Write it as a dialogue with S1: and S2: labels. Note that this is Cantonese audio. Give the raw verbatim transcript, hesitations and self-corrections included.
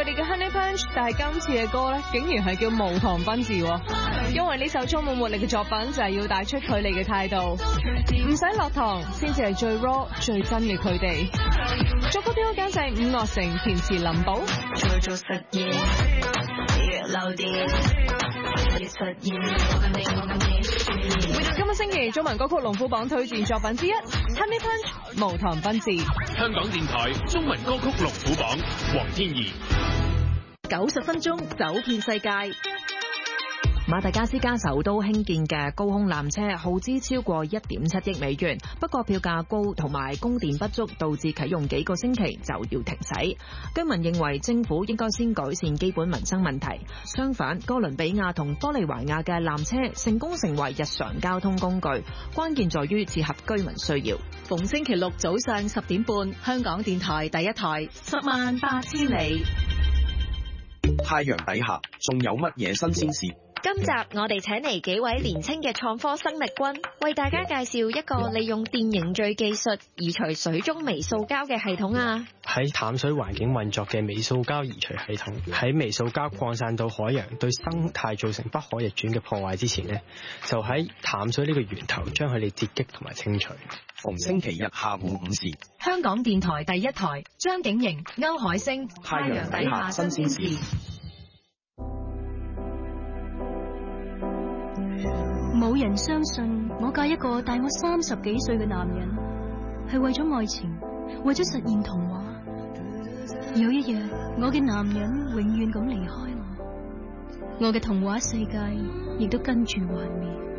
S1: 佢哋嘅 Honey Punch， 但係今次嘅歌咧，竟然係叫無糖賓治喎。因為呢首充滿活力嘅作品就係要帶出佢哋嘅態度，唔使落糖，先至係最 raw 最真嘅佢哋。作曲編曲監製伍樂城，填詞林寶。
S2: 再做實驗，漏電，實驗。
S1: 今個星期中文歌曲龍虎榜推薦作品之一 Honey Punch 無糖賓治。
S3: 香港電台中文歌曲龍虎榜，黃天怡。
S4: 九十分鐘走遍世界。馬達加斯加首都興建嘅高空纜車耗資超過一點七億美元，不過票價高同埋供電不足，導致啟用幾個星期就要停駛。居民認為政府應該先改善基本民生問題。相反，哥倫比亞同玻利維亞嘅纜車成功成為日常交通工具，關鍵在於切合居民需要。逢星期六早上十點半，香港電台第一台，十萬八千里。
S5: 太陽底下仲有乜嘢新鮮事？
S6: 今集我哋請嚟幾位年輕嘅創科生力軍，為大家介紹一個利用電凝聚技術移除水中微塑膠嘅系統啊！
S7: 喺淡水環境運作嘅微塑膠移除系統，喺微塑膠擴散到海洋，對生態造成不可逆轉嘅破壞之前呢，就喺淡水呢個源頭將佢哋截擊同埋清除。
S5: 逢星期日下午五時，
S4: 香港電台第一台，張景瑩、歐海星，
S5: 太陽底下新鮮事。
S8: 冇人相信我嫁一個大我三十幾歲嘅男人，係為咗愛情，為咗實現童話。有一日，我嘅男人永遠咁離開我，我嘅童話世界亦都跟住幻滅。